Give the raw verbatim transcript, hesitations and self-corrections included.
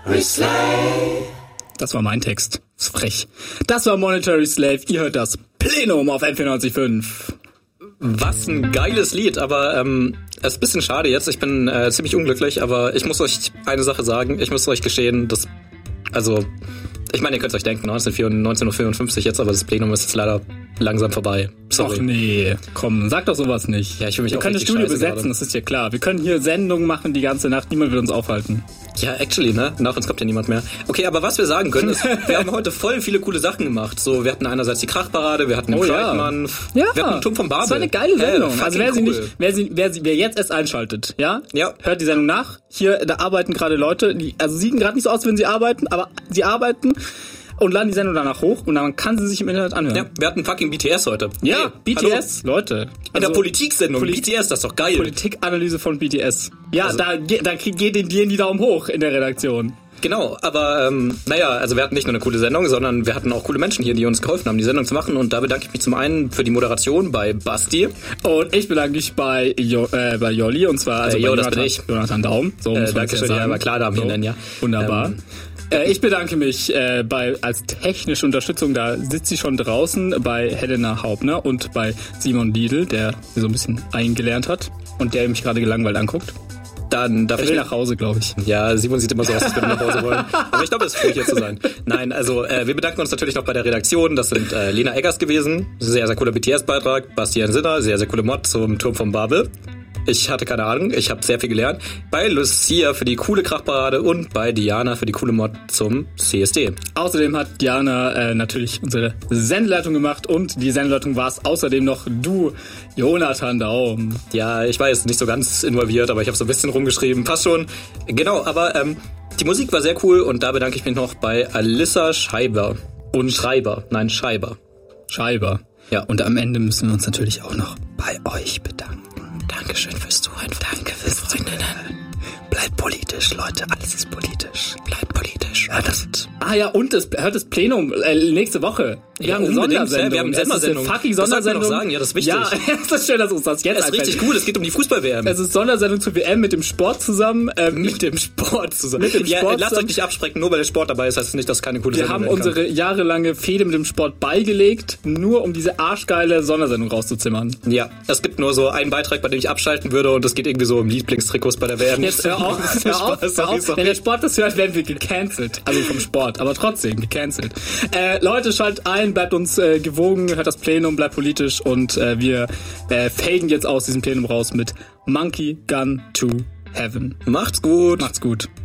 Slave. Das war mein Text. Das ist frech. Das war Monetary Slave. Ihr hört das Plenum auf M vierundneunzig Komma fünf. Was ein geiles Lied, aber ähm, es ist ein bisschen schade jetzt. Ich bin äh, ziemlich unglücklich, aber ich muss euch eine Sache sagen. Ich muss euch gestehen, dass, also, ich meine, ihr könnt es euch denken, neunzehn Uhr vierundfünfzig jetzt, aber das Plenum ist jetzt leider langsam vorbei. Sorry. Ach nee, komm, sag doch sowas nicht. Ja, ich will mich Wir auch können das Studio besetzen, gerade. Das ist ja klar. Wir können hier Sendungen machen die ganze Nacht, niemand wird uns aufhalten. Ja, actually, ne? Nach uns kommt ja niemand mehr. Okay, aber was wir sagen können, ist, wir haben heute voll viele coole Sachen gemacht. So, wir hatten einerseits die Krachparade, wir hatten den oh, Freitmann, ja. wir hatten den Turm vom Babel. Das war eine geile Sendung. Äh, also wer cool. sie nicht, wer sie, wer sie, wer jetzt erst einschaltet, ja? Ja. Hört die Sendung nach. Hier, da arbeiten gerade Leute, die, also sieht gerade nicht so aus, wenn sie arbeiten, aber sie arbeiten und laden die Sendung danach hoch und dann kann sie sich im Internet anhören. Ja, wir hatten fucking B T S heute. Ja, hey, B T S, hallo. Leute. In also, der Politiksendung, Polit- B T S, das ist doch geil. Politikanalyse von B T S. Ja, also, da, da geht den dir die Daumen hoch in der Redaktion. Genau, aber ähm, naja, also wir hatten nicht nur eine coole Sendung, sondern wir hatten auch coole Menschen hier, die uns geholfen haben, die Sendung zu machen. Und da bedanke ich mich zum einen für die Moderation bei Basti. Und ich bedanke mich bei, jo, äh, bei Jolli, und zwar also äh, bei jo, Jonathan, das bin ich. Jonathan Daum. So, äh, danke schön, ja, aber klar, Damen hier nennen, ja. Wunderbar. Ähm, äh, ich bedanke mich äh, bei als technische Unterstützung, da sitzt sie schon draußen, bei Helena Haubner und bei Simon Liedl, der so ein bisschen eingelernt hat und der mich gerade gelangweilt anguckt. Dann darf er ich will nach Hause, glaube ich. Ja, Simon sieht immer so aus, als würde er nach Hause wollen. Aber ich glaube, es ist froh, hier zu sein. Nein, also äh, wir bedanken uns natürlich noch bei der Redaktion. Das sind äh, Lena Eggers gewesen. Sehr, sehr cooler B T S-Beitrag. Bastian Sinner, sehr, sehr coole Mod zum Turm vom Babel. Ich hatte keine Ahnung, ich habe sehr viel gelernt. Bei Lucia für die coole Krachparade und bei Diana für die coole Mod zum C S D. Außerdem hat Diana äh, natürlich unsere Sendeleitung gemacht und die Sendeleitung war es außerdem noch du, Jonathan Daum. Ja, ich weiß, nicht so ganz involviert, aber ich habe so ein bisschen rumgeschrieben. Passt schon. Genau, aber ähm, die Musik war sehr cool und da bedanke ich mich noch bei Alissa Scheiber. Und Schreiber. Nein, Scheiber. Scheiber. Ja. Und am Ende müssen wir uns natürlich auch noch bei euch bedanken. Dankeschön fürs Zuhören. Danke fürs Freundinnen. Bleibt politisch, Leute. Alles ist politisch. Bleibt politisch. Hört das. Ah ja, und es hört das Plenum äh, nächste Woche. Wir ja, haben eine Sondersendung. Wir haben eine Sondersendung. Eine fucking Sondersendung. Das sollten wir noch sagen. Ja, das ist wichtig. Ja, es ist schön, dass uns das jetzt einfällt. Es ist richtig cool. Es geht um die Fußball-W M. Es ist Sondersendung zur W M mit dem Sport zusammen. Ähm, mit dem Sport zusammen. Mit dem ja, Sport lasst zusammen. euch nicht abschrecken, nur weil der Sport dabei ist, heißt es nicht, dass keine coole wir Sendung Wir haben unsere kann. jahrelange Fehde mit dem Sport beigelegt, nur um diese arschgeile Sondersendung rauszuzimmern. Ja, es gibt nur so einen Beitrag, bei dem ich abschalten würde und es geht irgendwie so um Lieblingstrikots bei der W M. Jetzt hör auf, hör auf, hör sorry, auf. sorry. Wenn der Sport das hört, werden wir gecancelt. Also vom Sport, aber trotzdem gecancelt. Äh, Leute, schaltet ein, bleibt uns äh, gewogen, hört das Plenum, bleibt politisch und äh, wir äh, faden jetzt aus diesem Plenum raus mit Monkey Gun to Heaven. Macht's gut. Macht's gut.